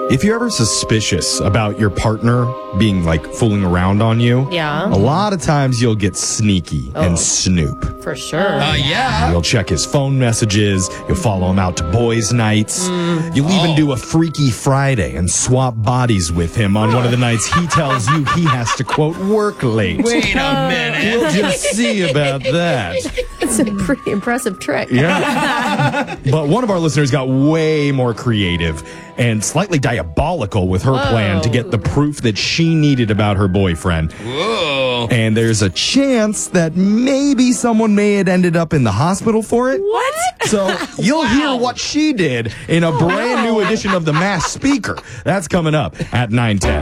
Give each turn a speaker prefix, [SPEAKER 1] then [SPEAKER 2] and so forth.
[SPEAKER 1] If you're ever suspicious about your partner being like fooling around on you,
[SPEAKER 2] Yeah.
[SPEAKER 1] a lot of times you'll get sneaky and snoop.
[SPEAKER 2] For sure.
[SPEAKER 3] Yeah.
[SPEAKER 1] You'll check his phone messages. You'll follow him out to boys' nights. You'll even do a Freaky Friday and swap bodies with him on one of the nights he tells you he has to, quote, work late.
[SPEAKER 3] Wait a minute.
[SPEAKER 1] We'll just see about that.
[SPEAKER 2] It's a pretty impressive trick.
[SPEAKER 1] Yeah. But one of our listeners got way more creative and slightly diabolical with her plan to get the proof that she needed about her boyfriend.
[SPEAKER 3] Whoa.
[SPEAKER 1] And there's a chance that maybe someone may have ended up in the hospital for it.
[SPEAKER 2] What?
[SPEAKER 1] So you'll hear what she did in a brand new edition of The Masked Speaker. That's coming up at 9:10.